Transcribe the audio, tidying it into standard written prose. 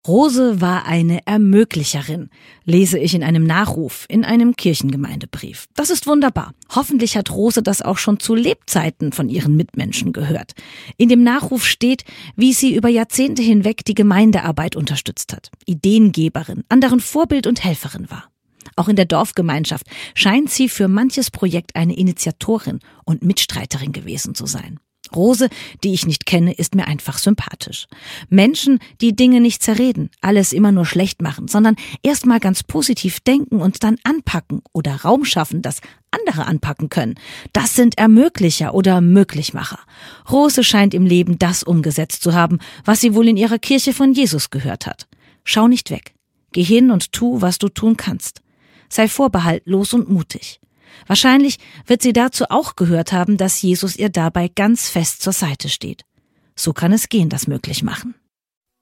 Rose war eine Ermöglicherin, lese ich in einem Nachruf, in einem Kirchengemeindebrief. Das ist wunderbar. Hoffentlich hat Rose das auch schon zu Lebzeiten von ihren Mitmenschen gehört. In dem Nachruf steht, wie sie über Jahrzehnte hinweg die Gemeindearbeit unterstützt hat, Ideengeberin, anderen Vorbild und Helferin war. Auch in der Dorfgemeinschaft scheint sie für manches Projekt eine Initiatorin und Mitstreiterin gewesen zu sein. Rose, die ich nicht kenne, ist mir einfach sympathisch. Menschen, die Dinge nicht zerreden, alles immer nur schlecht machen, sondern erst mal ganz positiv denken und dann anpacken oder Raum schaffen, dass andere anpacken können. Das sind Ermöglicher oder Möglichmacher. Rose scheint im Leben das umgesetzt zu haben, was sie wohl in ihrer Kirche von Jesus gehört hat. Schau nicht weg. Geh hin und tu, was du tun kannst. Sei vorbehaltlos und mutig. Wahrscheinlich wird sie dazu auch gehört haben, dass Jesus ihr dabei ganz fest zur Seite steht. So kann es gehen, das möglich machen.